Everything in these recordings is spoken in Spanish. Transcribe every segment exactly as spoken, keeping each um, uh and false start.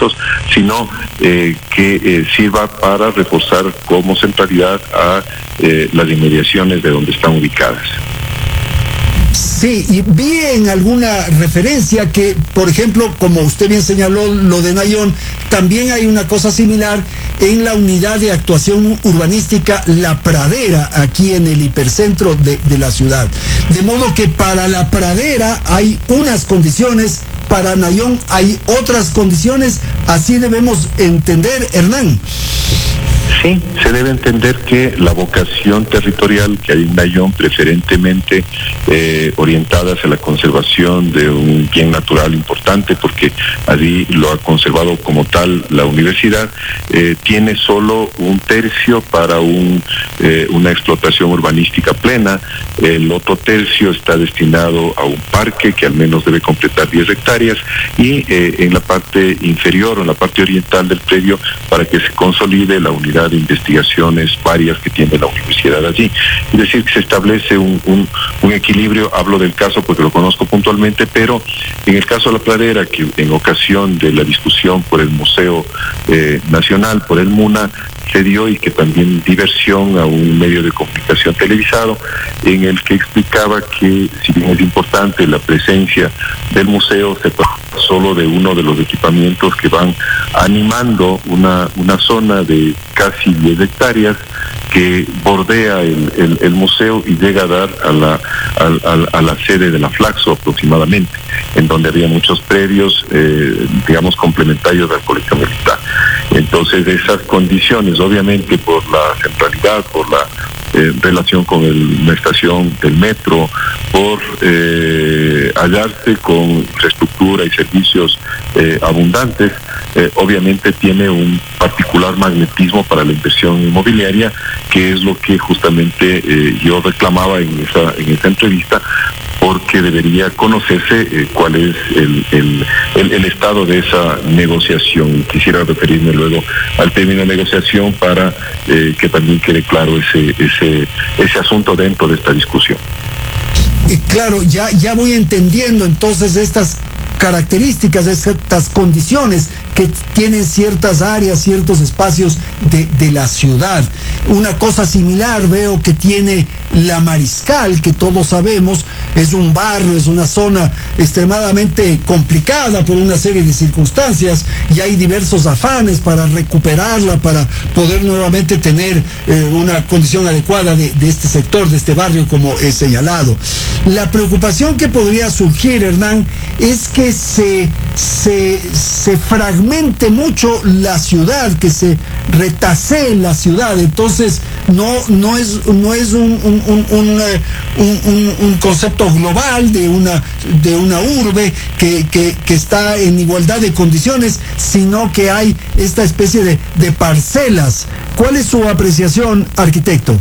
pisos, sino eh, que eh, sirva para reforzar como centralidad a eh, las inmediaciones de donde están ubicadas. Sí, y vi en alguna referencia que, por ejemplo, como usted bien señaló lo de Nayón, también hay una cosa similar en la unidad de actuación urbanística La Pradera, aquí en el hipercentro de, de la ciudad. De modo que para La Pradera hay unas condiciones, para Nayón hay otras condiciones, así debemos entender, Hernán. Sí, se debe entender que la vocación territorial que hay en Nayón, preferentemente eh, orientada hacia la conservación de un bien natural importante, porque allí lo ha conservado como tal la universidad, eh, tiene solo un tercio para un, eh, una explotación urbanística plena. El otro tercio está destinado a un parque que al menos debe completar diez hectáreas y eh, en la parte inferior o en la parte oriental del predio para que se consolide la unidad de investigaciones varias que tiene la universidad allí. Es decir, que se establece un, un, un equilibrio. Hablo del caso porque lo conozco puntualmente, pero en el caso de La Pradera, que en ocasión de la discusión por el Museo eh, Nacional, por el MUNA, se dio y que también diversión a un medio de comunicación televisado en el que explicaba que si bien es importante la presencia del museo, se trata solo de uno de los equipamientos que van animando una, una zona de casi diez hectáreas que bordea el, el, el museo y llega a dar a la, a, a, a la sede de la Flaxo aproximadamente, en donde había muchos predios, eh, digamos, complementarios al Colegio Militar. Entonces, esas condiciones, obviamente por la centralidad, por la eh, relación con el, una estación del metro, por eh, hallarse con infraestructura y servicios eh, abundantes, eh, obviamente tiene un particular magnetismo para la inversión inmobiliaria, que es lo que justamente eh, yo reclamaba en esa, en esa entrevista, porque debería conocerse eh, cuál es el, el, el, el estado de esa negociación. Quisiera referirme luego al término negociación para eh, que también quede claro ese, ese, ese asunto dentro de esta discusión. Y claro, ya, ya voy entendiendo entonces estas características, estas condiciones que tienen ciertas áreas, ciertos espacios de, de la ciudad. Una cosa similar veo que tiene La Mariscal, que todos sabemos es un barrio, es una zona extremadamente complicada por una serie de circunstancias y hay diversos afanes para recuperarla, para poder nuevamente tener eh, una condición adecuada de, de este sector, de este barrio, como he señalado. La preocupación que podría surgir, Hernán, es que se, se, se fragmente mucho la ciudad, que se retasee la ciudad. Entonces no, no es, no es un, un, un, un, un, un, un concepto global de una, de una urbe que, que, que está en igualdad de condiciones, sino que hay esta especie de, de parcelas. ¿Cuál es su apreciación, arquitecto?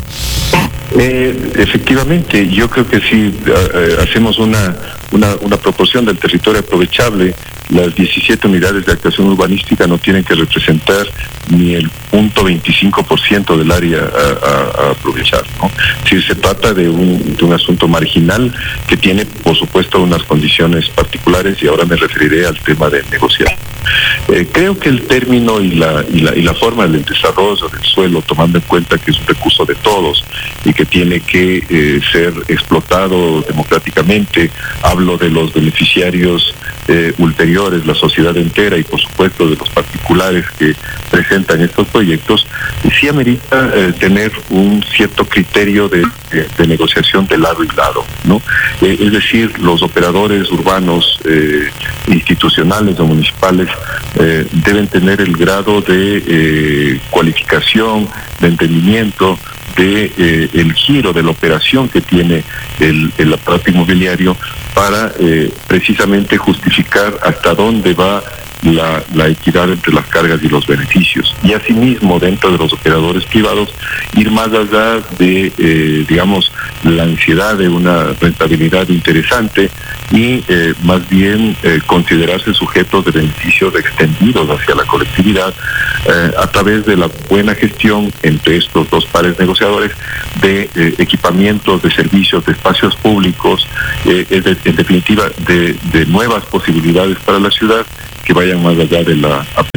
Eh, efectivamente, yo creo que si eh, hacemos una, una, una proporción del territorio aprovechable, las diecisiete unidades de actuación urbanística no tienen que representar ni el punto veinticinco por ciento del área a, a, a aprovechar, ¿no? Si se trata de un, de un asunto marginal que tiene, por supuesto, unas condiciones particulares, y ahora me referiré al tema de negociar. Eh, creo que el término y la, y la y la forma del desarrollo del suelo, tomando en cuenta que es un recurso de todos y que tiene que eh, ser explotado democráticamente, hablo de los beneficiarios eh, ulteriores, la sociedad entera y por supuesto de los particulares que presentan estos proyectos, sí amerita eh, tener un cierto criterio de, de, de negociación de lado y lado, ¿no? Eh, es decir, los operadores urbanos, eh, institucionales o municipales eh, deben tener el grado de eh, cualificación, de entendimiento, de eh, el giro de la operación que tiene el, el aparato inmobiliario para eh, precisamente justificar hasta dónde va la, la equidad entre las cargas y los beneficios. Y asimismo, dentro de los operadores privados, ir más allá de, eh, digamos, la ansiedad de una rentabilidad interesante y eh, más bien eh, considerarse sujetos de beneficios extendidos hacia la colectividad eh, a través de la buena gestión entre estos dos pares negociadores de eh, equipamientos, de servicios, de espacios públicos, eh, en, de, en definitiva de, de nuevas posibilidades para la ciudad que vayan más allá de la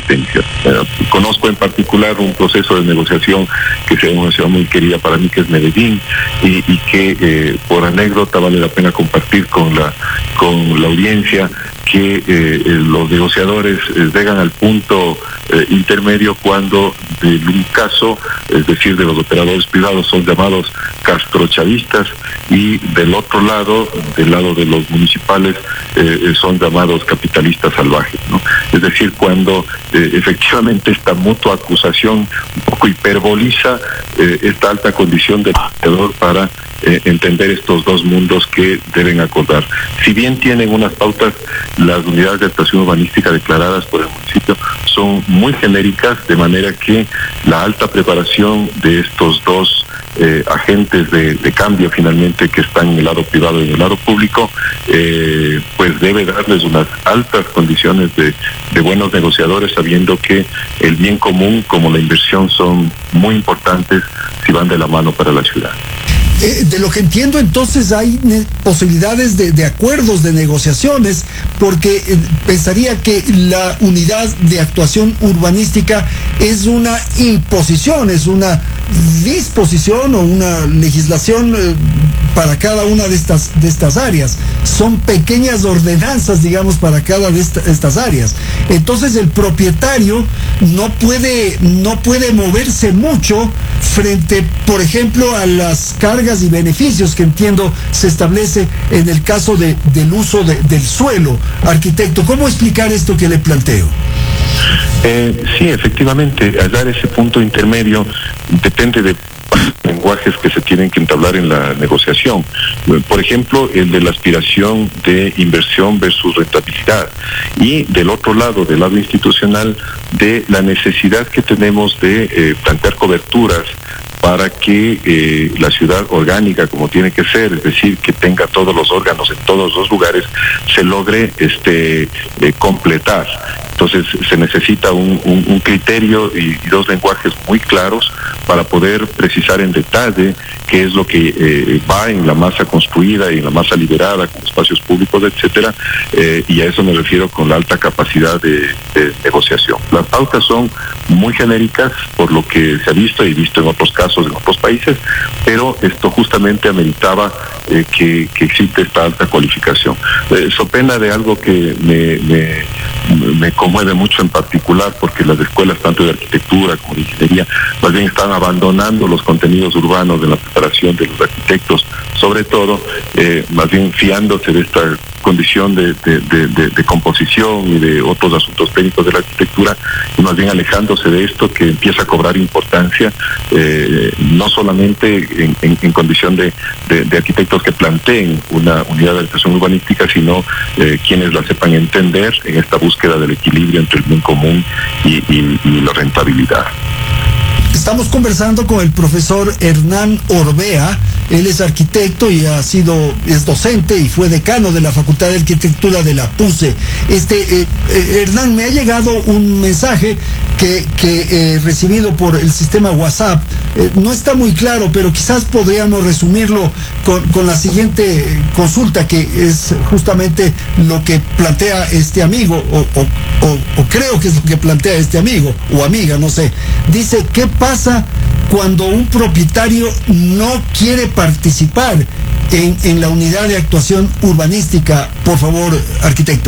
competencias. Eh, conozco en particular un proceso de negociación que es una ciudad muy querida para mí, que es Medellín, y, y que eh, por anécdota vale la pena compartir con la, con la audiencia que eh, los negociadores eh, llegan al punto eh, intermedio cuando de un caso, es decir, de los operadores privados, son llamados castrochavistas, y del otro lado, del lado de los municipales, eh, son llamados capitalistas salvajes, ¿no? Es decir, cuando eh, efectivamente esta mutua acusación un poco hiperboliza eh, esta alta condición del negociador para eh, entender estos dos mundos que deben acordar. Si bien tienen unas pautas, las unidades de actuación urbanística declaradas por el municipio son muy genéricas, de manera que la alta preparación de estos dos eh, agentes de, de cambio finalmente que están en el lado privado y en el lado público, eh, pues debe darles unas altas condiciones de, de buenos negociadores, sabiendo que el bien común como la inversión son muy importantes si van de la mano para la ciudad. Eh, de lo que entiendo, entonces hay posibilidades de, de acuerdos, de negociaciones, porque eh, pensaría que la unidad de actuación urbanística es una imposición, es una disposición o una legislación eh, para cada una de estas, de estas áreas. Son pequeñas ordenanzas, digamos, para cada de esta, estas áreas. Entonces el propietario no puede, no puede moverse mucho frente, por ejemplo, a las cargas y beneficios que entiendo se establece en el caso de, del uso de, del suelo. Arquitecto, ¿cómo explicar esto que le planteo? Eh, sí, efectivamente, hallar ese punto intermedio depende de lenguajes que se tienen que entablar en la negociación. Por ejemplo, el de la aspiración de inversión versus rentabilidad, y del otro lado, del lado institucional, de la necesidad que tenemos de eh, plantear coberturas para que eh, la ciudad orgánica, como tiene que ser, es decir, que tenga todos los órganos en todos los lugares, se logre este eh, completar. Entonces se necesita un, un, un criterio y, y dos lenguajes muy claros para poder precisar en detalle qué es lo que eh, va en la masa construida y en la masa liberada, con espacios públicos, etcétera, eh, y a eso me refiero con la alta capacidad de, de negociación. Las pautas son muy genéricas por lo que se ha visto y visto en otros casos en otros países, pero esto justamente ameritaba eh, que, que existe esta alta cualificación. Eh, so pena de algo que me, me, me conmueve mucho en particular, porque las escuelas tanto de arquitectura como de ingeniería más bien están abandonando los contenidos urbanos de la preparación de los arquitectos, sobre todo eh, más bien fiándose de esta condición de, de, de, de, de composición y de otros asuntos técnicos de la arquitectura, y más bien alejándose de esto que empieza a cobrar importancia, eh, no solamente en, en, en condición de, de, de arquitectos que planteen una unidad de actuación urbanística, sino eh, quienes la sepan entender en esta búsqueda del equilibrio entre el bien común y, y, y la rentabilidad. Estamos conversando con el profesor Hernán Orbea. Él es arquitecto y ha sido, es docente y fue decano de la Facultad de Arquitectura de la PUCE. Este, eh, eh, Hernán, me ha llegado un mensaje que, que he eh, recibido por el sistema WhatsApp. Eh, no está muy claro, pero quizás podríamos resumirlo con, con la siguiente consulta, que es justamente lo que plantea este amigo, o, o, o, o creo que es lo que plantea este amigo o amiga, no sé. Dice, ¿qué pasa cuando un propietario no quiere participar en, en la unidad de actuación urbanística? Por favor, arquitecto.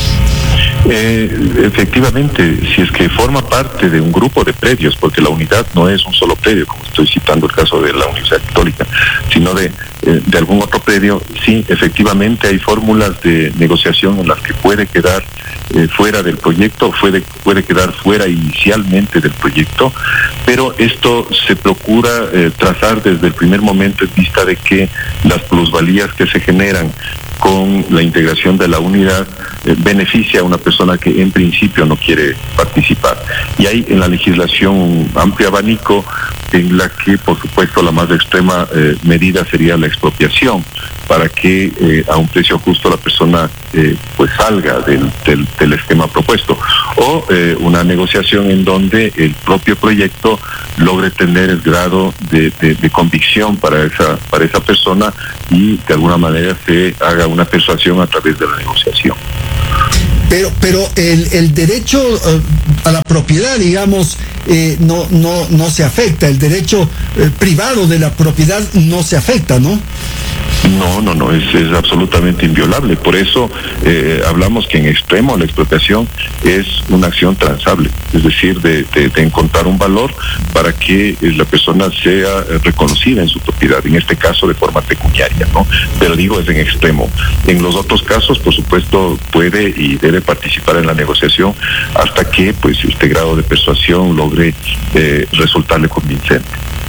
Eh, efectivamente, si es que forma parte de un grupo de predios, porque la unidad no es un solo predio, como estoy citando el caso de la Universidad Católica, sino de, eh, de algún otro predio, sí, efectivamente hay fórmulas de negociación en las que puede quedar eh, fuera del proyecto, puede, puede quedar fuera inicialmente del proyecto, pero esto se procura eh, trazar desde el primer momento en vista de que las plusvalías que se generan con la integración de la unidad eh, beneficia a una persona que en principio no quiere participar. Y hay en la legislación un amplio abanico en la que, por supuesto, la más extrema eh, medida sería la expropiación, para que eh, a un precio justo la persona eh, pues salga del, del, del esquema propuesto, o eh, una negociación en donde el propio proyecto logre tener el grado de, de, de convicción para esa, para esa persona, y de alguna manera se haga una persuasión a través de la negociación. Pero, pero el, el derecho uh, a la propiedad, digamos, eh, no, no, no se afecta. El derecho eh, privado de la propiedad no se afecta, ¿no? No, no, no, es, es absolutamente inviolable. Por eso eh, hablamos que en extremo la expropiación es una acción transable, es decir, de, de, de encontrar un valor para que la persona sea reconocida en su propiedad, en este caso de forma pecuniaria, ¿no? Pero digo, es en extremo. En los otros casos, por supuesto, puede y debe participar en la negociación hasta que, pues, este grado de persuasión logre eh, resultarle convincente.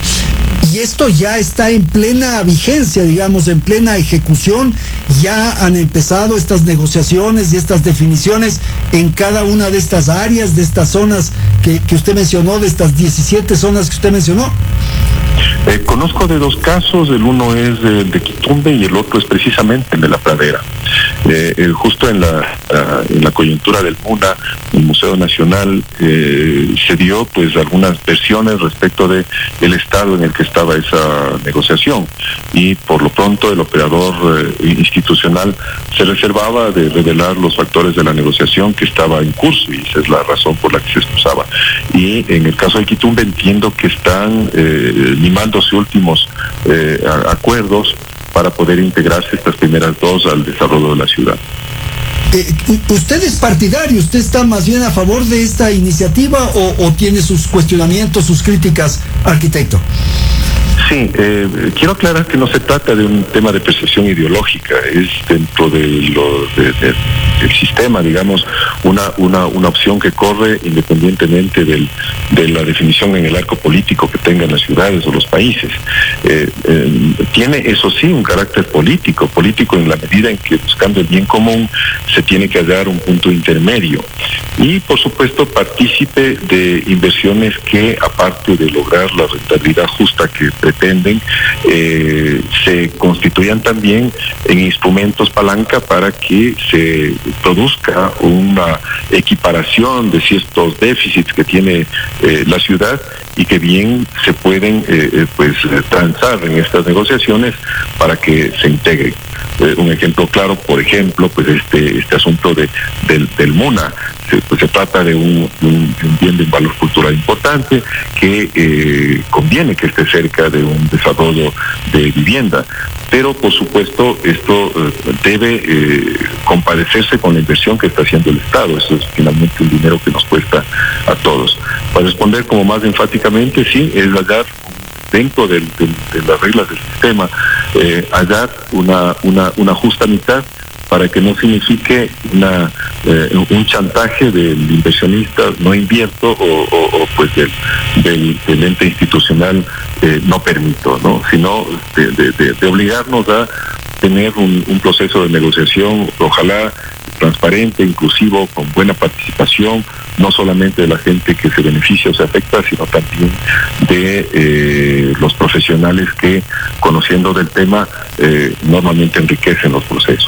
Y esto ya está en plena vigencia, digamos, en plena ejecución. Ya han empezado estas negociaciones y estas definiciones en cada una de estas áreas, de estas zonas que, que usted mencionó, de estas diecisiete zonas que usted mencionó. Eh, conozco de dos casos, el uno es de, de Quitumbe y el otro es precisamente de La Pradera. Eh, eh, justo en la, uh, en la coyuntura del MUNA, el Museo Nacional, eh, se dio pues algunas versiones respecto de el estado en el que estaba esa negociación, y por lo pronto el operador eh, institucional se reservaba de revelar los factores de la negociación que estaba en curso, y esa es la razón por la que se excusaba. Y en el caso de Quitumbe entiendo que están eh, limándose últimos eh, acuerdos para poder integrarse estas primeras dos al desarrollo de la ciudad. Eh, ¿Usted es partidario? ¿Usted está más bien a favor de esta iniciativa o, o tiene sus cuestionamientos, sus críticas, arquitecto? Sí, eh, quiero aclarar que no se trata de un tema de percepción ideológica, es dentro de lo, de, de, del sistema, digamos, una, una, una opción que corre independientemente del, de la definición en el arco político que tengan las ciudades o los países. Eh, eh, tiene, eso sí, un carácter político, político en la medida en que buscando el bien común se tiene que hallar un punto intermedio. Y, por supuesto, partícipe de inversiones que, aparte de lograr la rentabilidad justa que pretenden, eh, se constituyan también en instrumentos palanca para que se produzca una equiparación de ciertos déficits que tiene eh, la ciudad y que bien se pueden eh, pues transar en estas negociaciones para que se integren. Eh, un ejemplo claro, por ejemplo, pues este este asunto de del, del MUNA. Se, pues se trata de un, un, un bien de un valor cultural importante que eh, conviene que esté cerca de un desarrollo de vivienda, pero por supuesto esto eh, debe eh, compadecerse con la inversión que está haciendo el Estado. Eso es finalmente un dinero que nos cuesta a todos. Para responder como más enfáticamente, sí, es hallar dentro del, del, de las reglas del sistema, eh, hallar una, una, una justa mitad para que no signifique una, eh, un chantaje del inversionista, no invierto, o, o, o pues del, del, del ente institucional, eh, no permito, ¿no? Sino de, de, de, de obligarnos a tener un, un proceso de negociación, ojalá transparente, inclusivo, con buena participación, no solamente de la gente que se beneficia o se afecta, sino también de eh, los profesionales que, conociendo del tema, eh, normalmente enriquecen los procesos.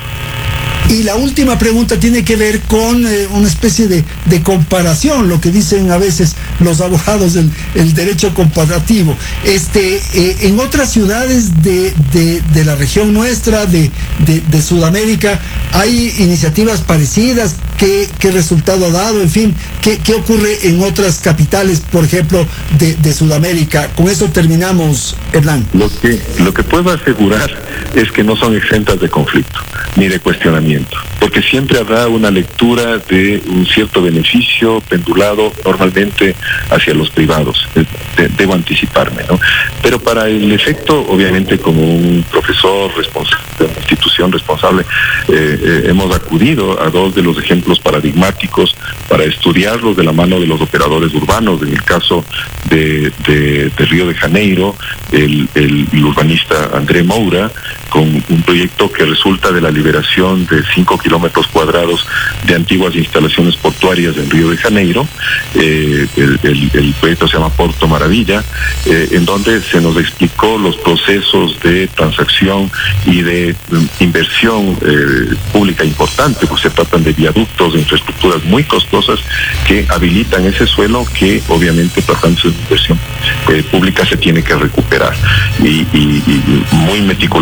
Y la última pregunta tiene que ver con eh, una especie de, de comparación, lo que dicen a veces los abogados del el derecho comparativo. Este, eh, en otras ciudades de, de, de la región nuestra, de, de, de Sudamérica, hay iniciativas parecidas. ¿Qué, qué resultado ha dado? En fin, ¿qué, qué ocurre en otras capitales, por ejemplo, de, de Sudamérica? Con eso terminamos, Hernán. Lo que, lo que puedo asegurar es que no son exentas de conflicto, ni de cuestionamiento, porque siempre habrá una lectura de un cierto beneficio pendulado normalmente hacia los privados. De, debo anticiparme, ¿no? Pero para el efecto, obviamente, como un profesor responsable de una institución responsable, eh, eh, hemos acudido a dos de los ejemplos paradigmáticos para estudiarlos de la mano de los operadores urbanos. En el caso de, de, de Río de Janeiro, el, el, el urbanista André Moura, con un proyecto que resulta de la liberación de cinco kilómetros cuadrados de antiguas instalaciones portuarias en Río de Janeiro. Eh, el, el, el proyecto se llama Porto Maravilla, eh, en donde se nos explicó los procesos de transacción y de um, inversión eh, pública importante, porque se tratan de viaductos, de infraestructuras muy costosas que habilitan ese suelo que obviamente, tratándose de inversión eh, pública, se tiene que recuperar. Y, y, y muy meticulosamente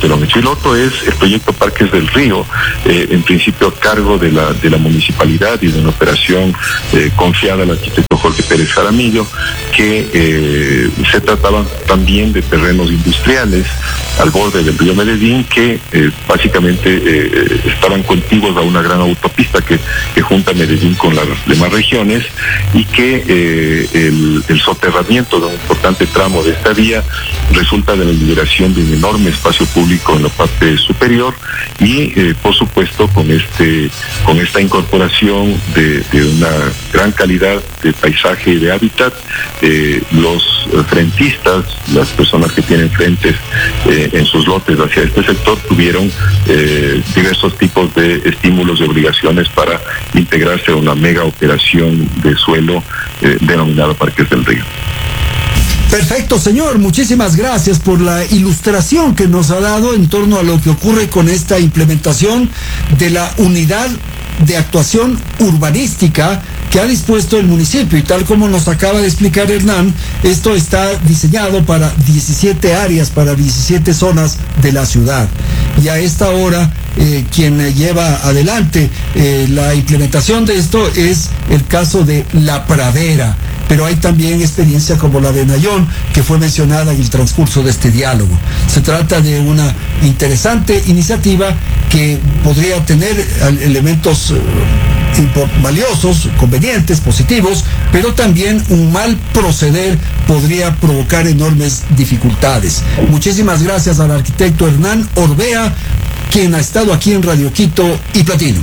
kilómetros. Y lo otro es el proyecto Parques del Río, eh, en principio a cargo de la, de la municipalidad y de una operación eh, confiada al arquitecto Jorge Pérez Jaramillo, que eh, se trataba también de terrenos industriales al borde del río Medellín, que eh, básicamente eh, estaban contiguos a una gran autopista que, que junta Medellín con las demás regiones, y que eh, el, el soterramiento de un importante tramo de esta vía resulta de la liberación de un enorme espacio público en la parte superior y eh, por supuesto con este con esta incorporación de, de una gran calidad de paisaje y de hábitat. Eh, los frentistas, las personas que tienen frentes eh, en sus lotes hacia este sector, tuvieron eh, diversos tipos de estímulos y obligaciones para integrarse a una mega operación de suelo eh, denominada Parques del Río. Perfecto, señor. Muchísimas gracias por la ilustración que nos ha dado en torno a lo que ocurre con esta implementación de la unidad de actuación urbanística que ha dispuesto el municipio. Y tal como nos acaba de explicar Hernán, esto está diseñado para diecisiete áreas, para diecisiete zonas de la ciudad. Y a esta hora, eh, quien lleva adelante eh, la implementación de esto es el caso de La Pradera. Pero hay también experiencia como la de Nayón, que fue mencionada en el transcurso de este diálogo. Se trata de una interesante iniciativa que podría tener elementos uh, valiosos, convenientes, positivos, pero también un mal proceder podría provocar enormes dificultades. Muchísimas gracias al arquitecto Hernán Orbea, quien ha estado aquí en Radio Quito y Platino.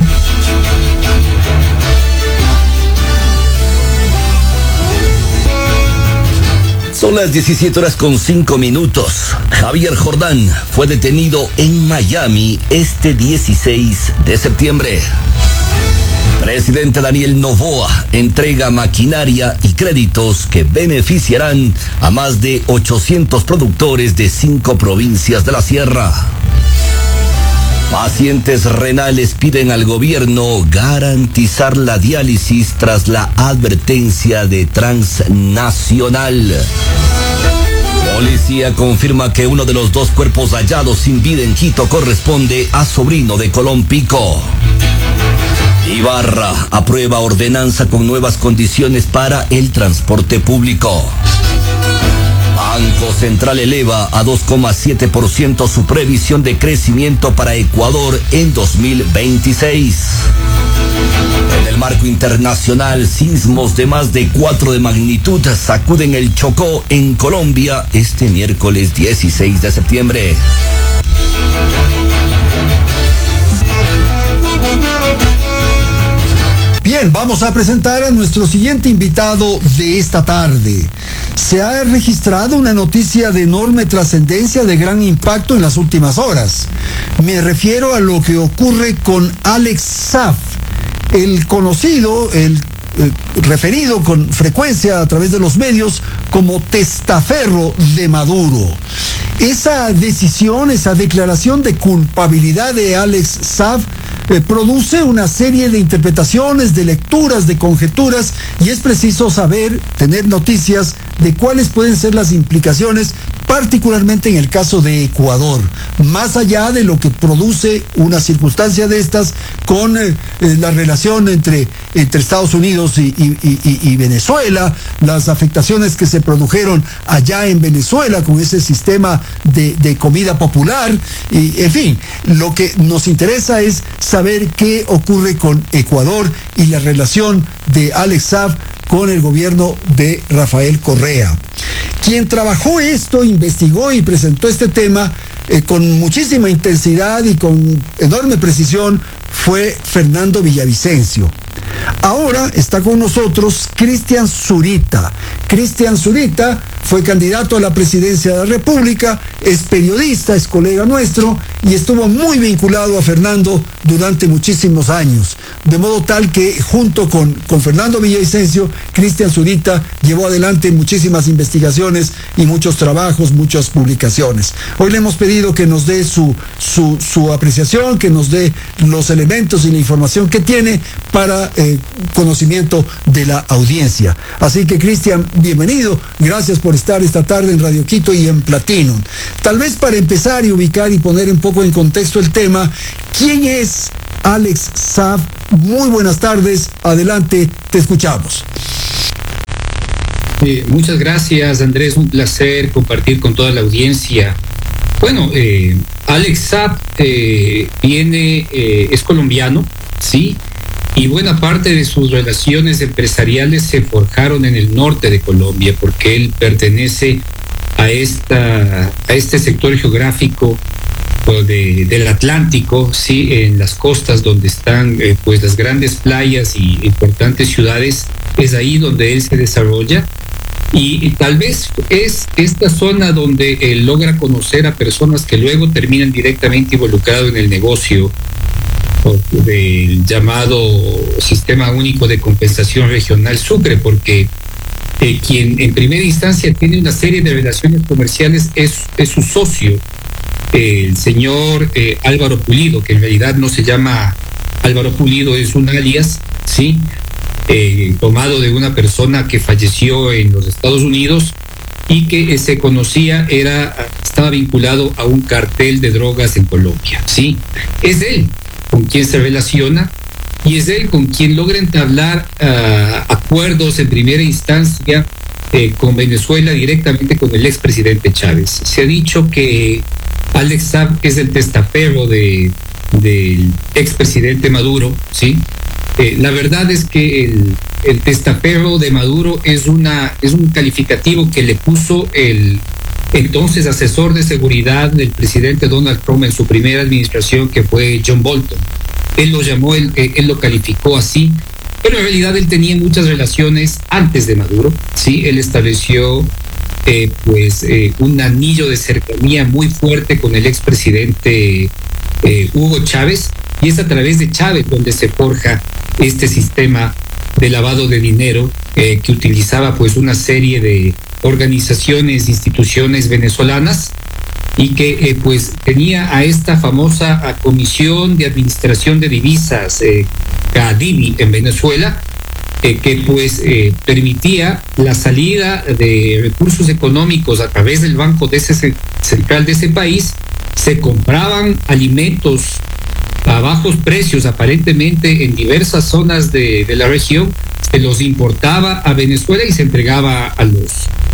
Son las diecisiete horas con cinco minutos. Javier Jordán fue detenido en Miami este dieciséis de septiembre. Presidente Daniel Noboa entrega maquinaria y créditos que beneficiarán a más de ochocientos productores de cinco provincias de la sierra. Pacientes renales piden al gobierno garantizar la diálisis tras la advertencia de Transnacional. Policía confirma que uno de los dos cuerpos hallados sin vida en Quito corresponde a sobrino de Colón Pico. Ibarra aprueba ordenanza con nuevas condiciones para el transporte público. Banco Central eleva a dos coma siete por ciento su previsión de crecimiento para Ecuador en dos mil veintiséis. En el marco internacional, sismos de más de cuatro de magnitud sacuden el Chocó en Colombia este miércoles dieciséis de septiembre. Bien, vamos a presentar a nuestro siguiente invitado de esta tarde. Se ha registrado una noticia de enorme trascendencia, de gran impacto en las últimas horas. Me refiero a lo que ocurre con Alex Saab, el conocido, el eh, referido con frecuencia a través de los medios como testaferro de Maduro. Esa decisión, esa declaración de culpabilidad de Alex Saab eh, produce una serie de interpretaciones, de lecturas, de conjeturas, y es preciso saber, tener noticias de cuáles pueden ser las implicaciones, particularmente en el caso de Ecuador, más allá de lo que produce una circunstancia de estas con eh, eh, la relación entre, entre Estados Unidos y, y, y, y Venezuela, las afectaciones que se produjeron allá en Venezuela con ese sistema de, de comida popular, y en fin, lo que nos interesa es saber qué ocurre con Ecuador y la relación de Alex Saab con el gobierno de Rafael Correa. Quien trabajó esto, investigó y presentó este tema eh, con muchísima intensidad y con enorme precisión fue Fernando Villavicencio. Ahora está con nosotros Cristian Zurita. Cristian Zurita fue candidato a la presidencia de la República, es periodista, es colega nuestro y estuvo muy vinculado a Fernando durante muchísimos años. De modo tal que junto con, con Fernando Villavicencio, Cristian Zurita llevó adelante muchísimas investigaciones y muchos trabajos, muchas publicaciones. Hoy le hemos pedido que nos dé su, su, su apreciación, que nos dé los elementos y la información que tiene para eh, conocimiento de la audiencia. Así que, Cristian, bienvenido. Gracias por estar esta tarde en Radio Quito y en Platinum. Tal vez para empezar y ubicar y poner un poco en contexto el tema, ¿quién es Alex Saab? Muy buenas tardes, adelante, te escuchamos. Eh, muchas gracias, Andrés, un placer compartir con toda la audiencia. Bueno, eh, Alex Saab eh, viene, eh, es colombiano, sí, y buena parte de sus relaciones empresariales se forjaron en el norte de Colombia, porque él pertenece a esta a este sector geográfico de, del Atlántico, sí, en las costas donde están eh, pues las grandes playas y importantes ciudades. Es ahí donde él se desarrolla. Y, y tal vez es esta zona donde él logra conocer a personas que luego terminan directamente involucrados en el negocio del llamado Sistema Único de Compensación Regional Sucre, porque eh, quien en primera instancia tiene una serie de relaciones comerciales es, es su socio, eh, el señor eh, Álvaro Pulido, que en realidad no se llama Álvaro Pulido, es un alias, ¿sí? Eh, tomado de una persona que falleció en los Estados Unidos y que eh, se conocía, era, estaba vinculado a un cartel de drogas en Colombia, ¿sí? Es él con quien se relaciona y es él con quien logra entablar uh, acuerdos en primera instancia eh, con Venezuela, directamente con el expresidente Chávez. Se ha dicho que Alex Saab es el testaferro de, del expresidente Maduro, ¿sí? Eh, la verdad es que el, el testaferro de Maduro es, una, es un calificativo que le puso el entonces asesor de seguridad del presidente Donald Trump en su primera administración, que fue John Bolton. Él lo llamó, él, él lo calificó así, pero en realidad él tenía muchas relaciones antes de Maduro, ¿sí? Él estableció eh, pues eh, un anillo de cercanía muy fuerte con el expresidente eh, Hugo Chávez, y es a través de Chávez donde se forja este sistema de lavado de dinero eh, que utilizaba pues una serie de organizaciones, instituciones venezolanas, y que eh, pues tenía a esta famosa a Comisión de Administración de Divisas, eh, CADIVI, en Venezuela, eh, que pues eh, permitía la salida de recursos económicos a través del Banco de ese, Central de ese país. Se compraban alimentos a bajos precios, aparentemente en diversas zonas de, de la región, se los importaba a Venezuela y se entregaba a los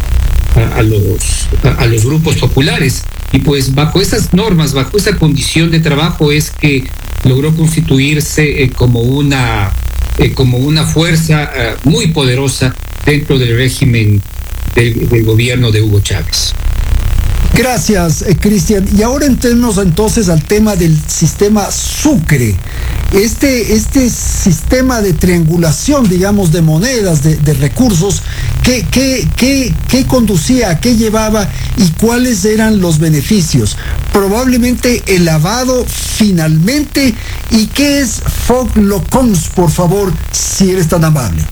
a, a los a, a los grupos populares. Y pues bajo esas normas, bajo esa condición de trabajo es que logró constituirse eh, como una eh, como una fuerza eh, muy poderosa dentro del régimen del, del gobierno de Hugo Chávez. Gracias, eh, Cristian. Y ahora entremos entonces al tema del sistema Sucre. Este, este sistema de triangulación, digamos, de monedas, de, de recursos, ¿qué, qué, qué, qué conducía, a qué llevaba y cuáles eran los beneficios? Probablemente el lavado finalmente. ¿Y qué es Foglocons, por favor, si eres tan amable?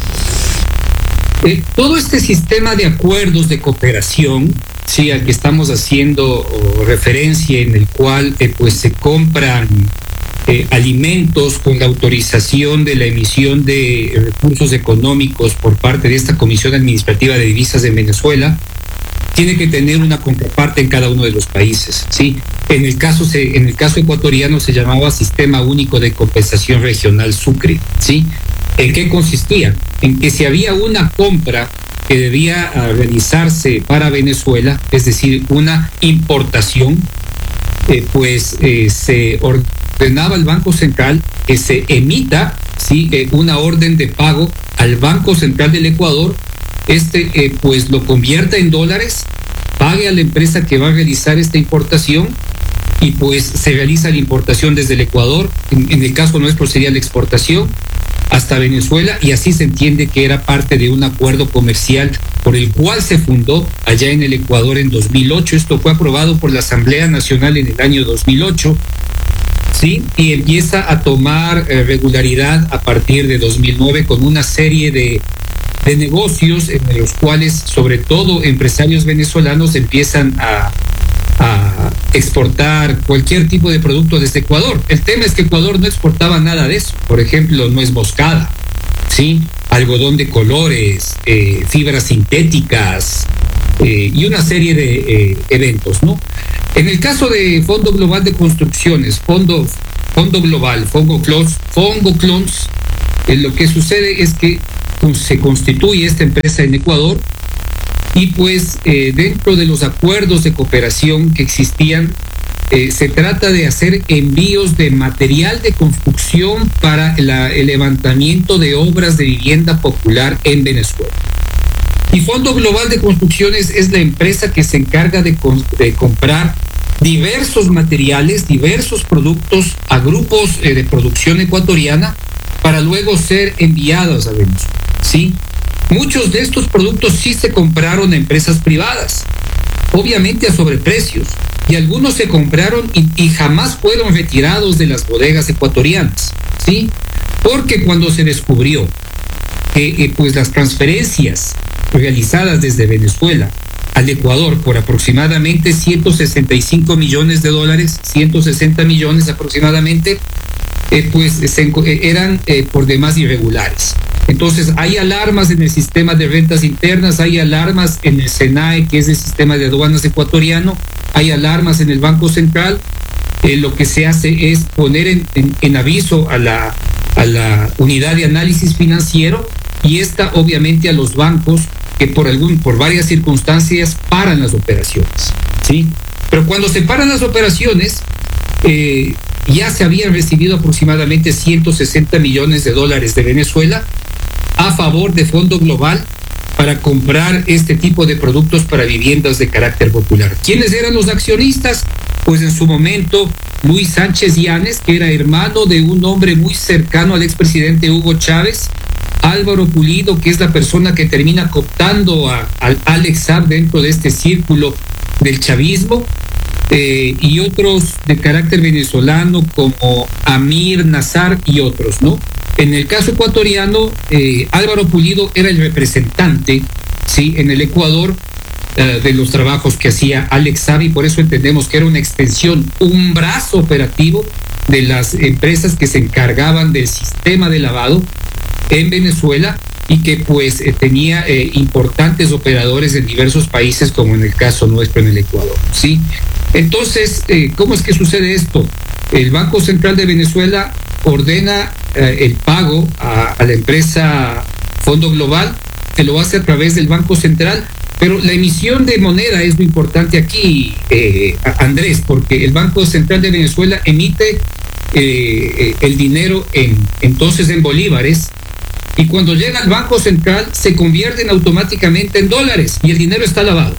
Eh, todo este sistema de acuerdos de cooperación, sí, al que estamos haciendo oh, referencia, en el cual eh, pues se compran eh, alimentos con la autorización de la emisión de recursos económicos por parte de esta Comisión Administrativa de Divisas de Venezuela, tiene que tener una contraparte en cada uno de los países, sí. En el caso se, en el caso ecuatoriano se llamaba Sistema Único de Compensación Regional Sucre, sí. ¿En qué consistía? En que si había una compra que debía uh, realizarse para Venezuela, es decir, una importación, eh, pues eh, se ordenaba al Banco Central que se emita, ¿sí? eh, una orden de pago al Banco Central del Ecuador. Este eh, pues lo convierta en dólares, pague a la empresa que va a realizar esta importación, y pues se realiza la importación desde el Ecuador, en, en el caso nuestro sería la exportación, hasta Venezuela, y así se entiende que era parte de un acuerdo comercial por el cual se fundó allá en el Ecuador en dos mil ocho. Esto fue aprobado por la Asamblea Nacional en el año dos mil ocho, ¿sí? Y empieza a tomar eh, regularidad a partir de dos mil nueve con una serie de, de negocios en los cuales, sobre todo empresarios venezolanos, empiezan a a exportar cualquier tipo de producto desde Ecuador. El tema es que Ecuador no exportaba nada de eso. Por ejemplo, nuez moscada, ¿sí? ¿sí? Algodón de colores, eh, fibras sintéticas eh, y una serie de eh, eventos, ¿no? En el caso de Fondo Global de Construcciones, Fondo, Fondo Global, Fongo Clons, Fongo Clons, eh, lo que sucede es que se constituye esta empresa en Ecuador y pues eh, dentro de los acuerdos de cooperación que existían, Eh, se trata de hacer envíos de material de construcción para la, el levantamiento de obras de vivienda popular en Venezuela. Y Fondo Global de Construcciones es la empresa que se encarga de, de comprar diversos materiales, diversos productos a grupos eh, de producción ecuatoriana para luego ser enviados a Venezuela, ¿sí? Muchos de estos productos sí se compraron a empresas privadas, obviamente a sobreprecios, y algunos se compraron y, y jamás fueron retirados de las bodegas ecuatorianas, ¿sí? Porque cuando se descubrió que eh, pues las transferencias realizadas desde Venezuela al Ecuador por aproximadamente ciento sesenta y cinco millones de dólares, ciento sesenta millones aproximadamente, eh, pues se, eh, eran eh, por demás irregulares. Entonces hay alarmas en el sistema de rentas internas, hay alarmas en el SENAE, que es el sistema de aduanas ecuatoriano, hay alarmas en el Banco Central. Eh, lo que se hace es poner en, en, en aviso a la, a la unidad de análisis financiero y esta obviamente a los bancos que por algún, por varias circunstancias paran las operaciones, ¿sí? Pero cuando se paran las operaciones, eh, ya se habían recibido aproximadamente ciento sesenta millones de dólares de Venezuela a favor de Fondo Global para comprar este tipo de productos para viviendas de carácter popular. ¿Quiénes eran los accionistas? Pues en su momento Luis Sánchez Yanes, que era hermano de un hombre muy cercano al expresidente Hugo Chávez, Álvaro Pulido, que es la persona que termina cooptando a, a Alex Saab dentro de este círculo del chavismo, eh, y otros de carácter venezolano como Amir Nazar y otros, ¿no? En el caso ecuatoriano, eh, Álvaro Pulido era el representante, sí, en el Ecuador uh, de los trabajos que hacía Alex Saab, y por eso entendemos que era una extensión, un brazo operativo de las empresas que se encargaban del sistema de lavado en Venezuela y que pues eh, tenía eh, importantes operadores en diversos países, como en el caso nuestro en el Ecuador, ¿sí? Entonces, eh, ¿cómo es que sucede esto? El Banco Central de Venezuela ordena eh, el pago a, a la empresa Fondo Global, que lo hace a través del Banco Central, pero la emisión de moneda es lo importante aquí, eh, Andrés, porque el Banco Central de Venezuela emite eh, el dinero en, entonces en bolívares, y cuando llega al Banco Central se convierten automáticamente en dólares y el dinero está lavado.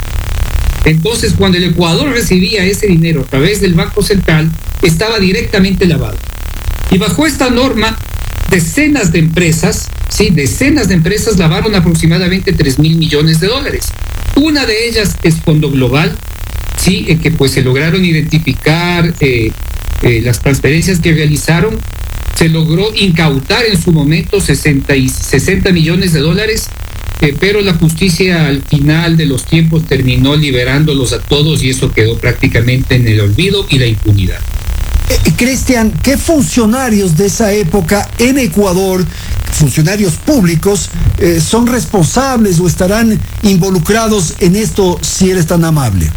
Entonces, cuando el Ecuador recibía ese dinero a través del Banco Central, estaba directamente lavado. Y bajo esta norma, decenas de empresas, sí, decenas de empresas lavaron aproximadamente tres mil millones de dólares. Una de ellas es Fondo Global, sí, en que pues se lograron identificar eh, eh, las transferencias que realizaron. Se logró incautar en su momento sesenta, y sesenta millones de dólares, eh, pero la justicia al final de los tiempos terminó liberándolos a todos y eso quedó prácticamente en el olvido y la impunidad. Eh, Cristian, ¿qué funcionarios de esa época en Ecuador, funcionarios públicos, eh, son responsables o estarán involucrados en esto, si eres tan amable?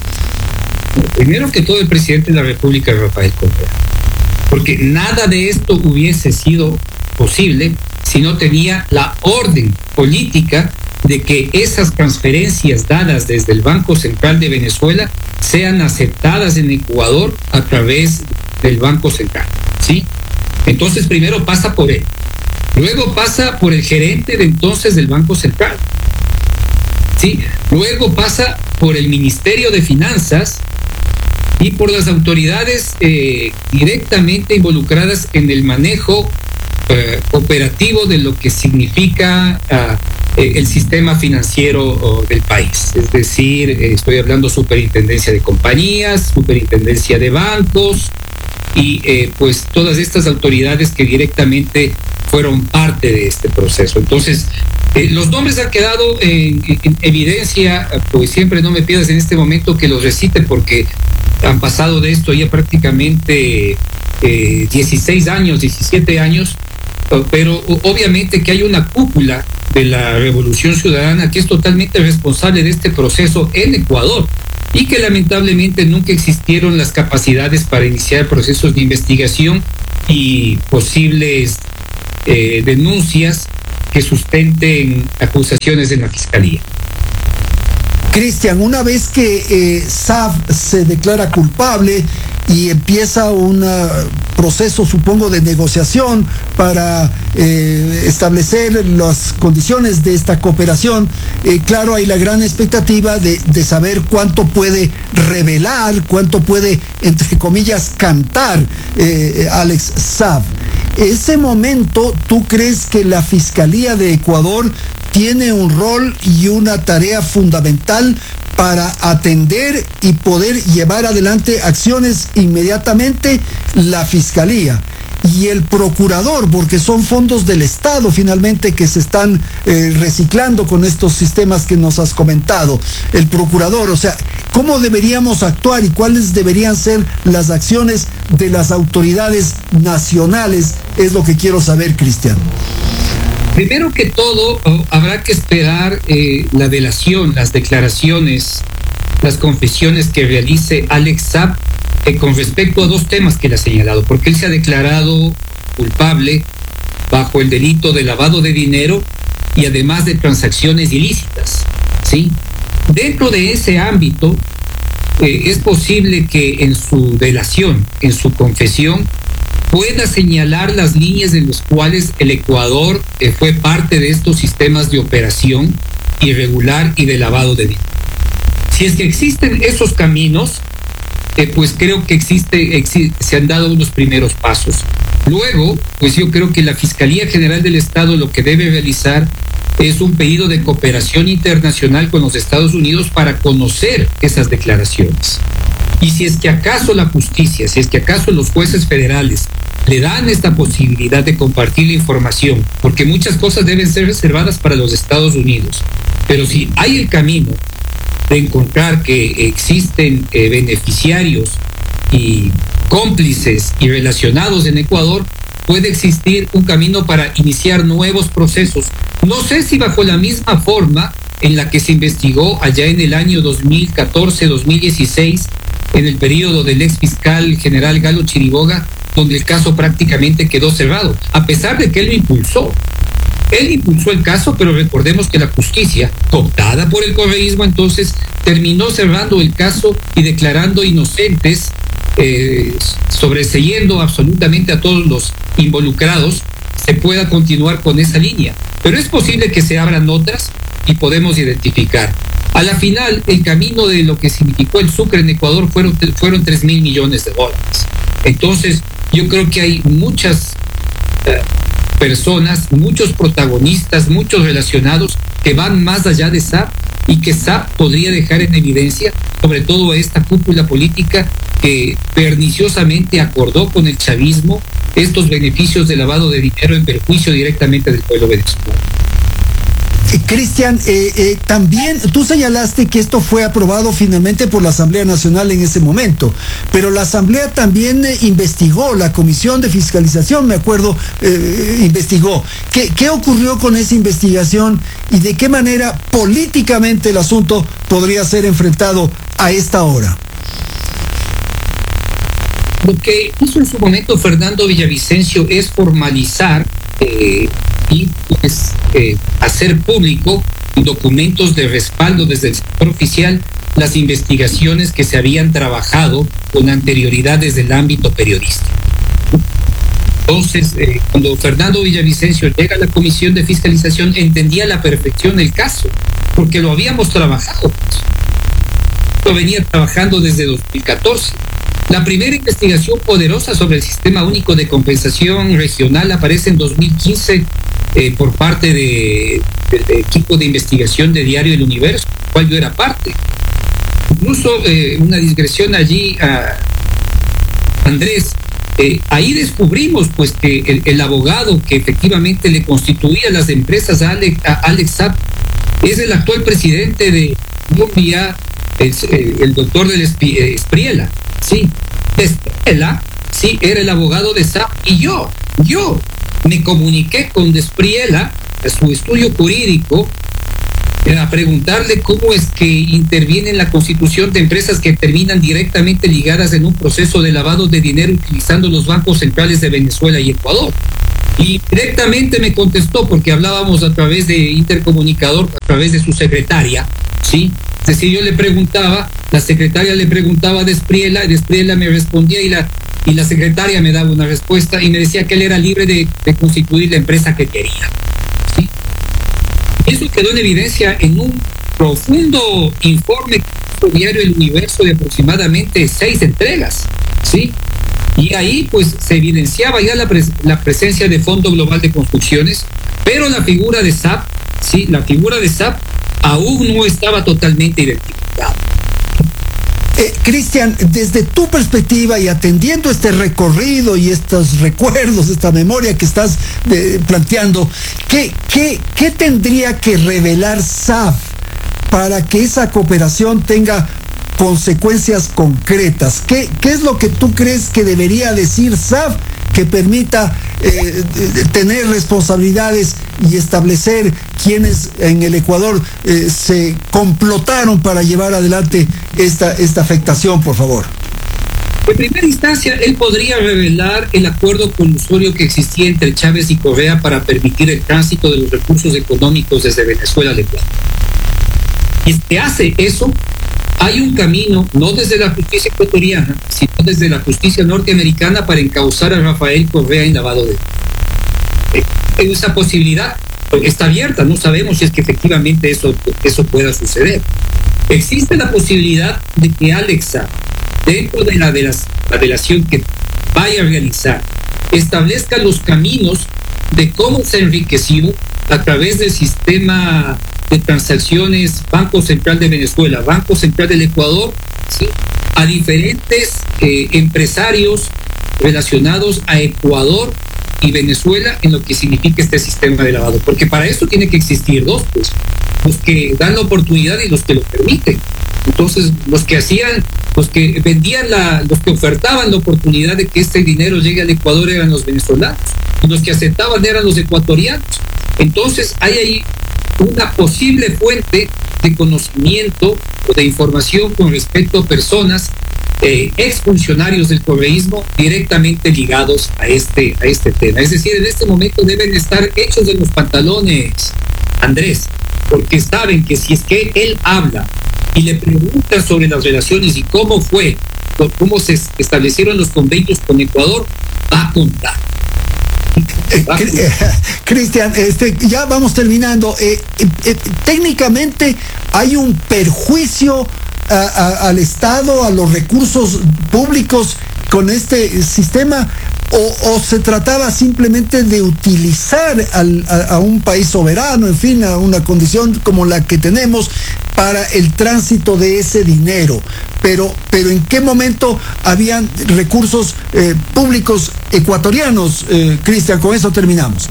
Primero que todo, el presidente de la República, Rafael Correa, porque nada de esto hubiese sido posible si no tenía la orden política de que esas transferencias dadas desde el Banco Central de Venezuela sean aceptadas en Ecuador a través del Banco Central, ¿sí? Entonces primero pasa por él, luego pasa por el gerente de entonces del Banco Central, ¿sí? Luego pasa por el Ministerio de Finanzas y por las autoridades eh, directamente involucradas en el manejo eh, operativo de lo que significa uh, eh, el sistema financiero oh, del país. Es decir, eh, estoy hablando superintendencia de compañías, superintendencia de bancos y eh, pues todas estas autoridades que directamente fueron parte de este proceso. Entonces, eh, los nombres han quedado en, en evidencia, pues siempre no me pidas en este momento que los recite porque han pasado de esto ya prácticamente eh, dieciséis años, diecisiete años, pero obviamente que hay una cúpula de la Revolución Ciudadana que es totalmente responsable de este proceso en Ecuador y que lamentablemente nunca existieron las capacidades para iniciar procesos de investigación y posibles eh, denuncias que sustenten acusaciones en la Fiscalía. Cristian, una vez que eh, S A F se declara culpable y empieza un uh, proceso, supongo, de negociación para eh, establecer las condiciones de esta cooperación, eh, claro, hay la gran expectativa de, de saber cuánto puede revelar, cuánto puede, entre comillas, cantar eh, Alex Saab. Ese momento, ¿tú crees que la Fiscalía de Ecuador tiene un rol y una tarea fundamental para atender y poder llevar adelante acciones inmediatamente? La Fiscalía y el procurador, porque son fondos del Estado finalmente que se están eh, reciclando con estos sistemas que nos has comentado. El procurador, o sea, ¿cómo deberíamos actuar y cuáles deberían ser las acciones de las autoridades nacionales? Es lo que quiero saber, Cristian. Primero que todo, oh, habrá que esperar eh, la delación, las declaraciones, las confesiones que realice Alex Saab eh, con respecto a dos temas que él ha señalado, porque él se ha declarado culpable bajo el delito de lavado de dinero y además de transacciones ilícitas, ¿sí? Dentro de ese ámbito, eh, es posible que en su delación, en su confesión, pueda señalar las líneas en las cuales el Ecuador eh, fue parte de estos sistemas de operación irregular y de lavado de dinero. Si es que existen esos caminos, eh, pues creo que existe, exi- se han dado unos primeros pasos. Luego, pues yo creo que la Fiscalía General del Estado lo que debe realizar es un pedido de cooperación internacional con los Estados Unidos para conocer esas declaraciones. Y si es que acaso la justicia, si es que acaso los jueces federales le dan esta posibilidad de compartir la información, porque muchas cosas deben ser reservadas para los Estados Unidos, pero si hay el camino de encontrar que existen eh, beneficiarios y cómplices y relacionados en Ecuador, puede existir un camino para iniciar nuevos procesos. No sé si bajo la misma forma en la que se investigó allá en el año dos mil catorce dos mil dieciséis, en el periodo del ex fiscal general Galo Chiriboga, donde el caso prácticamente quedó cerrado, a pesar de que él lo impulsó. Él impulsó el caso, pero recordemos que la justicia, cooptada por el correísmo, entonces terminó cerrando el caso y declarando inocentes, eh, sobreseyendo absolutamente a todos los involucrados, se pueda continuar con esa línea. Pero es posible que se abran otras y podemos identificar. A la final, el camino de lo que significó el Sucre en Ecuador fueron, fueron tres mil millones de dólares. Entonces, yo creo que hay muchas eh, personas, muchos protagonistas, muchos relacionados que van más allá de S A P y que S A P podría dejar en evidencia, sobre todo a esta cúpula política que perniciosamente acordó con el chavismo estos beneficios de lavado de dinero en perjuicio directamente del pueblo venezolano. Eh, Cristian, eh, eh, también tú señalaste que esto fue aprobado finalmente por la Asamblea Nacional en ese momento, pero la Asamblea también eh, investigó, la Comisión de Fiscalización, me acuerdo, eh, investigó. ¿Qué, ¿Qué ocurrió con esa investigación y de qué manera políticamente el asunto podría ser enfrentado a esta hora? Lo que hizo en su momento Fernando Villavicencio es formalizar eh, y pues, eh, hacer público documentos de respaldo desde el sector oficial las investigaciones que se habían trabajado con anterioridad desde el ámbito periodístico. Entonces, eh, cuando Fernando Villavicencio llega a la Comisión de Fiscalización, entendía a la perfección el caso, porque lo habíamos trabajado. Lo venía trabajando desde dos mil catorce. La primera investigación poderosa sobre el Sistema Único de Compensación Regional aparece en dos mil quince eh, por parte de, del equipo de investigación de Diario El Universo, del cual yo era parte. Incluso eh, una digresión allí a Andrés, eh, ahí descubrimos pues que el, el abogado que efectivamente le constituía las empresas a Alex, a Alex Saab es el actual presidente de Colombia, el, el doctor del Espriella. Sí, Espriella, sí, era el abogado de S A P y yo, yo, me comuniqué con Despriela, a su estudio jurídico, a preguntarle cómo es que interviene en la constitución de empresas que terminan directamente ligadas en un proceso de lavado de dinero utilizando los bancos centrales de Venezuela y Ecuador. Y directamente me contestó, porque hablábamos a través de intercomunicador, a través de su secretaria, ¿sí? Es decir, yo le preguntaba, la secretaria le preguntaba a Despriela, y Despriela me respondía y la, y la secretaria me daba una respuesta y me decía que él era libre de, de constituir la empresa que quería. ¿Sí? Eso quedó en evidencia en un profundo informe diario El Universo de aproximadamente seis entregas, ¿sí? Y ahí pues se evidenciaba ya la, pres la presencia de Fondo Global de Construcciones, pero la figura de S A P, sí, la figura de S A P aún no estaba totalmente identificada. Eh, Cristian, desde tu perspectiva y atendiendo este recorrido y estos recuerdos, esta memoria que estás eh, planteando, ¿qué, qué, ¿qué tendría que revelar S A F para que esa cooperación tenga consecuencias concretas? ¿Qué, qué es lo que tú crees que debería decir S A F que permita eh, tener responsabilidades y establecer quienes en el Ecuador eh, se complotaron para llevar adelante esta, esta afectación, por favor? En primera instancia, él podría revelar el acuerdo colusorio que existía entre Chávez y Correa para permitir el tránsito de los recursos económicos desde Venezuela al Ecuador. Y si hace eso, hay un camino, no desde la justicia ecuatoriana, sino desde la justicia norteamericana para encauzar a Rafael Correa en lavado de dinero. Esa posibilidad está abierta, no sabemos si es que efectivamente eso, eso pueda suceder. Existe la posibilidad de que Alexa, dentro de la, de las, la delación que vaya a realizar, establezca los caminos de cómo se enriqueció a través del sistema de transacciones Banco Central de Venezuela, Banco Central del Ecuador, ¿sí?, a diferentes eh, empresarios relacionados a Ecuador y Venezuela en lo que significa este sistema de lavado, porque para esto tiene que existir dos, pues, los que dan la oportunidad y los que lo permiten. Entonces, los que hacían, los que vendían la, los que ofertaban la oportunidad de que este dinero llegue al Ecuador eran los venezolanos, y los que aceptaban eran los ecuatorianos. Entonces, hay ahí una posible fuente de conocimiento o de información con respecto a personas, eh, exfuncionarios del correísmo directamente ligados a este, a este tema. Es decir, en este momento deben estar hechos de los pantalones, Andrés, porque saben que si es que él habla y le preguntan sobre las relaciones y cómo fue, cómo se establecieron los convenios con Ecuador, va a contar. Eh, eh, Cristian, este, ya vamos terminando. Eh, eh, eh, técnicamente hay un perjuicio a, a, al Estado, a los recursos públicos con este sistema, o, o se trataba simplemente de utilizar al, a, a un país soberano, en fin, a una condición como la que tenemos para el tránsito de ese dinero. Pero, pero ¿en qué momento habían recursos eh, públicos ecuatorianos? Eh, Cristian, con eso terminamos.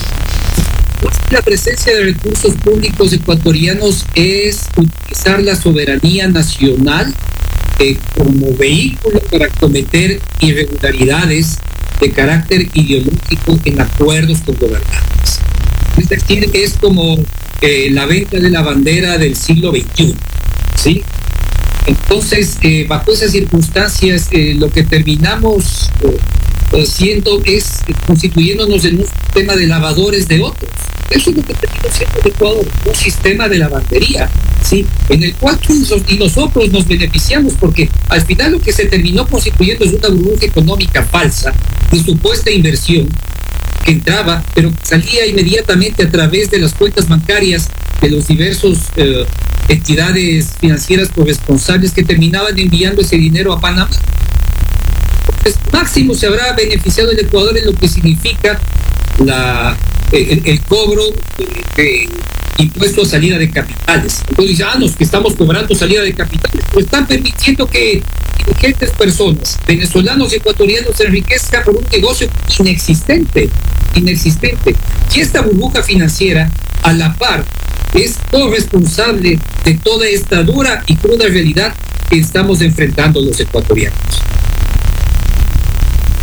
La presencia de recursos públicos ecuatorianos es utilizar la soberanía nacional eh, como vehículo para cometer irregularidades de carácter ideológico en acuerdos con gobernantes. Es decir, es como eh, la venta de la bandera del siglo veintiuno, ¿sí? Entonces, eh, bajo esas circunstancias, eh, lo que terminamos eh, haciendo es constituyéndonos en un sistema de lavadores de otros. Eso es lo que terminó siendo el Ecuador, un sistema de lavandería, ¿sí?, en el cual todos y nosotros nos beneficiamos, porque al final lo que se terminó constituyendo es una burbuja económica falsa de supuesta inversión que entraba, pero salía inmediatamente a través de las cuentas bancarias de los diversos eh, entidades financieras corresponsables que terminaban enviando ese dinero a Panamá. Entonces, máximo se habrá beneficiado el Ecuador en lo que significa la, el, el cobro de, de impuesto a salida de capitales. Entonces dicen, ah, no, que estamos cobrando salida de capitales, pues están permitiendo que ingentes personas, venezolanos y ecuatorianos, se enriquezcan por un negocio inexistente, inexistente. Y esta burbuja financiera, a la par, es corresponsable de toda esta dura y cruda realidad que estamos enfrentando los ecuatorianos.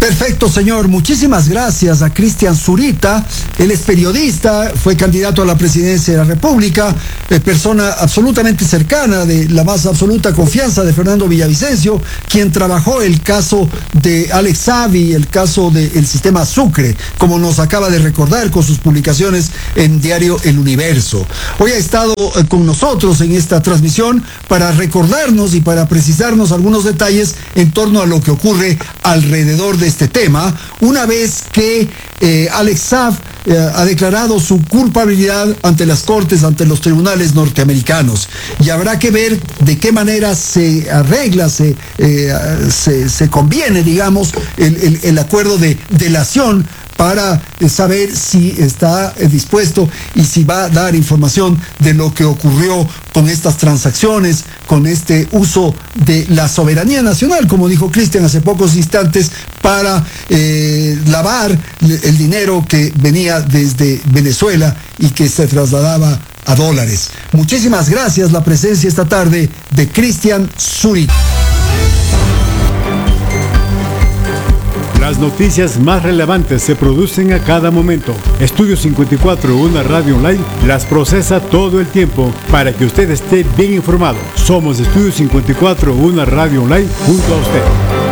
Perfecto, señor. Muchísimas gracias a Cristian Zurita. Él es periodista, fue candidato a la presidencia de la República, eh, persona absolutamente cercana, de la más absoluta confianza de Fernando Villavicencio, quien trabajó el caso de Alex Saab y el caso del sistema Sucre, como nos acaba de recordar con sus publicaciones en diario El Universo. Hoy ha estado eh, con nosotros en esta transmisión para recordarnos y para precisarnos algunos detalles en torno a lo que ocurre alrededor de este tema, una vez que eh, Alex Saab eh, ha declarado su culpabilidad ante las cortes, ante los tribunales norteamericanos. Y habrá que ver de qué manera se arregla, se, eh, se, se conviene, digamos, el, el, el acuerdo de delación para saber si está dispuesto y si va a dar información de lo que ocurrió con estas transacciones, con este uso de la soberanía nacional, como dijo Cristian hace pocos instantes, para eh, lavar el dinero que venía desde Venezuela y que se trasladaba a dólares. Muchísimas gracias la presencia esta tarde de Cristian Zurita. Las noticias más relevantes se producen a cada momento. Estudio cincuenta y cuatro, una radio online, las procesa todo el tiempo para que usted esté bien informado. Somos Estudio cincuenta y cuatro, una radio online junto a usted.